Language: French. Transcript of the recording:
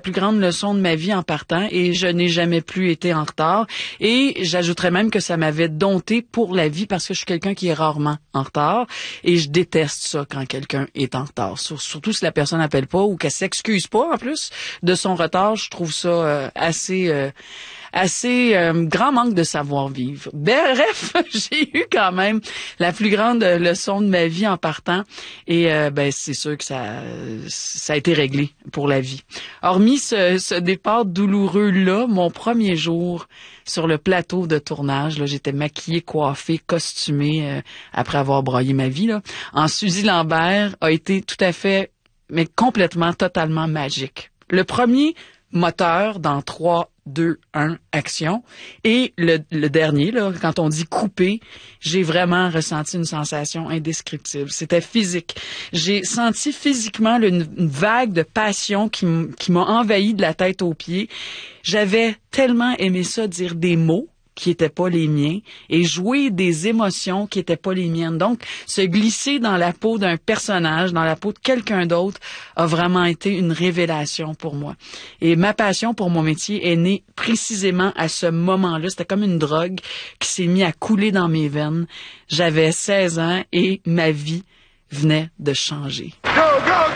plus grande leçon de ma vie en partant et je n'ai jamais plus été en retard. Et j'ajouterais même que ça m'avait dompté pour la vie parce que je suis quelqu'un qui est rarement en retard et je déteste ça quand quelqu'un est en retard. Surtout si la personne n'appelle pas ou qu'elle s'excuse pas en plus de son retard. Je trouve ça assez grand manque de savoir-vivre. Bref, j'ai eu quand même la plus grande leçon de ma vie en partant et c'est sûr que ça a été réglé pour la vie. Hormis ce départ douloureux-là, mon premier jour sur le plateau de tournage, là, j'étais maquillée, coiffée, costumée après avoir broyé ma vie là, en Suzy Lambert a été tout à fait, mais complètement, totalement magique. Le premier moteur dans 3, 2, 1, action. Et le dernier, là, quand on dit couper, j'ai vraiment ressenti une sensation indescriptible. C'était physique. J'ai senti physiquement une vague de passion qui m'a envahi de la tête aux pieds. J'avais tellement aimé ça, dire des mots qui étaient pas les miens et jouer des émotions qui étaient pas les miennes. Donc, se glisser dans la peau d'un personnage, dans la peau de quelqu'un d'autre, a vraiment été une révélation pour moi. Et ma passion pour mon métier est née précisément à ce moment-là. C'était comme une drogue qui s'est mise à couler dans mes veines. J'avais 16 ans et ma vie venait de changer. Go, go,